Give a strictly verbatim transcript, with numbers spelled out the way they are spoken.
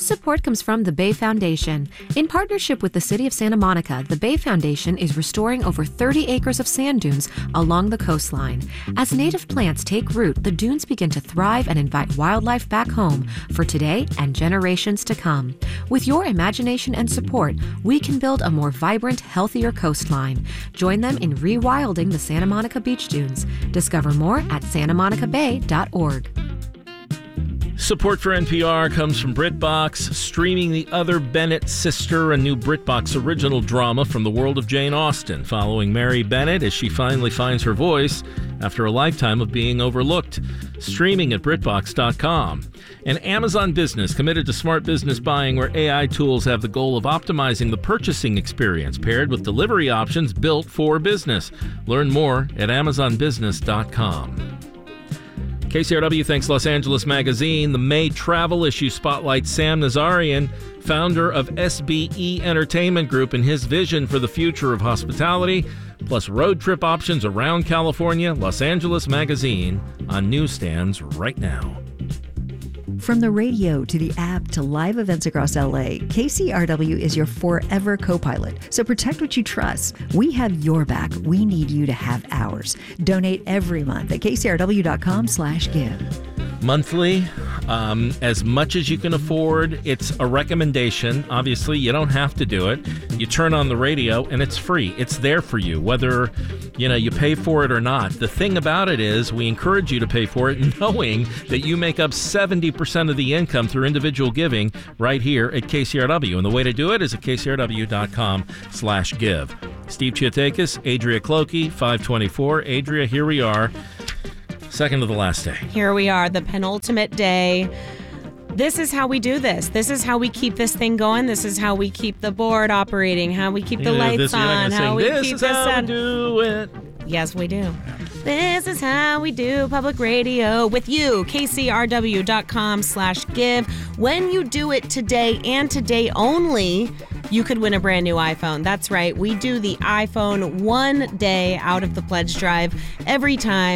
support comes from the Bay Foundation. In partnership with the City of Santa Monica, the Bay Foundation is restoring over thirty acres of sand dunes along the coastline. As native plants take root, the dunes begin to thrive and invite wildlife back home for today and generations to come. With your imagination and support, we can build a more vibrant, healthier coastline. Join them in rewilding the Santa Monica Beach Dunes. Discover more at santa monica bay dot org. Support for N P R comes from BritBox, streaming The Other Bennett Sister, a new BritBox original drama from the world of Jane Austen, following Mary Bennett as she finally finds her voice after a lifetime of being overlooked. Streaming at brit box dot com. And Amazon Business, committed to smart business buying where A I tools have the goal of optimizing the purchasing experience, paired with delivery options built for business. Learn more at amazon business dot com. K C R W thanks Los Angeles Magazine. The May travel issue spotlights Sam Nazarian, founder of S B E Entertainment Group, and his vision for the future of hospitality, plus road trip options around California. Los Angeles Magazine on newsstands right now. From the radio to the app to live events across L A, K C R W is your forever co-pilot. So protect what you trust. We have your back. We need you to have ours. Donate every month at k c r w dot com slash give. Monthly, um, as much as you can afford. It's a recommendation. Obviously, you don't have to do it. You turn on the radio and it's free. It's there for you, whether you know you pay for it or not. The thing about it is we encourage you to pay for it knowing that you make up seventy percent of the income through individual giving right here at K C R W. And the way to do it is at k c r w dot com slash give. Steve Chiotakis, Adria Clokey, five twenty-four. Adria, here we are. Second to the last day. Here we are, the penultimate day. This is how we do this. This is how we keep this thing going. This is how we keep the board operating, how we keep the Yeah, lights this- you're not on, gonna how sing, we "This keep is this how we on. do it." Yes, we do. This is how we do public radio with you, k c r w dot com slash give. When you do it today and today only, you could win a brand new iPhone. That's right. We do the iPhone one day out of the pledge drive every time.